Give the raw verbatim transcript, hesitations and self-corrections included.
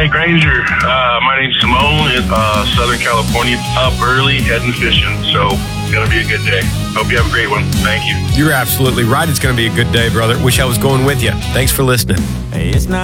Hey, Granger. Uh, my name's Simone in uh, Southern California. Up early, heading fishing. So, it's going to be a good day. Hope you have a great one. Thank you. You're absolutely right. It's going to be a good day, brother. Wish I was going with you. Thanks for listening. Hey, it's not